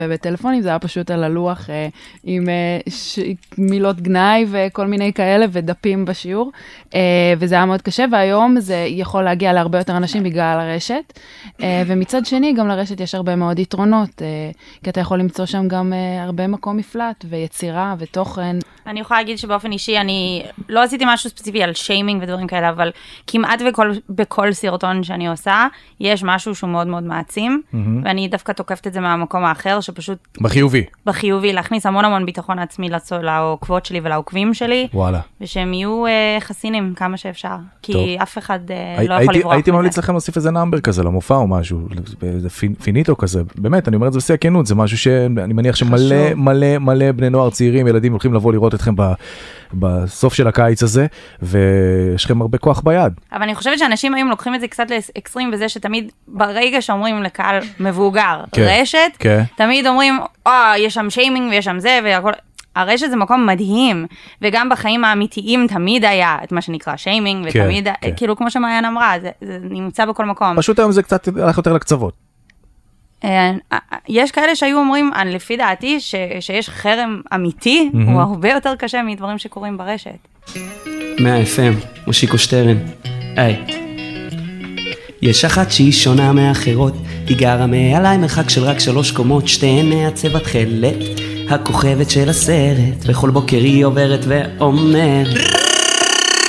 ובטלפונים זה היה פשוט על הלוח עם מילות גנאי וכל מיני כאלה ודפים בשיעור, וזה היה מאוד קשה, והיום זה יכול להגיע להרבה יותר אנשים בגלל הרשת, ומצד שני גם לרשת יש הרבה מאוד יתרונות, כי אתה יכול למצוא שם גם הרבה מקום מפלט ויצירה ותוכן. אני יכולה להגיד שבאופן אישי אני לא עשיתי משהו ספציפי על שיימינג ודברים כאלה, אבל כמעט בכל סרטון שאני עושה, יש משהו שהוא מאוד מאוד מעצים, ואני דווקא תוקפת את זה מהמקום האחר, שפשוט... בחיובי, להכניס המון המון ביטחון עצמי לעוקבות שלי ולעוקבים שלי, ושהם יהיו חסינים כמה שאפשר, כי אף אחד לא יכול לברוח. הייתי ממליץ לכם להוסיף איזה נאמבר כזה למופע או משהו, איזה פיניטו כזה, באמת, אני אומר את זה בשיא הכנות, זה משהו שאני מניח שמלא מלא מלא בני נוער צעירים, ילדים הולכים לבוא לראות אתכם בסוף של הקיץ הזה, ויש לכם הרבה כוח ביד. אבל אני חושבת שאנשים היום לוקחים את זה קצת לאקסטרים, וזה שתמיד ברגע שאומרים לקהל מבוגר, רשת, תמיד אומרים, יש שם שיימינג ויש שם זה, והכל... הרשת זה מקום מדהים, וגם בחיים האמיתיים תמיד היה את מה שנקרא שיימינג, ותמיד, כאילו כמו שמעיין אמרה, זה נמצא בכל מקום. פשוט היום זה קצת הלך יותר לקצוות. יש כאלה שהיו אומרים, לפי דעתי, שיש חרם אמיתי, הוא הרבה יותר קשה מדברים שקורים ברשת. 100 FM, מושיקו שטרן. היי. יש אחת שהיא שונה מאחרות, היא גרה מעליי מרחק של רק 3 קומות, שתיהן מעצבת תכלת, הכוכבת של הסרט, בכל בוקר היא עוברת ואומרת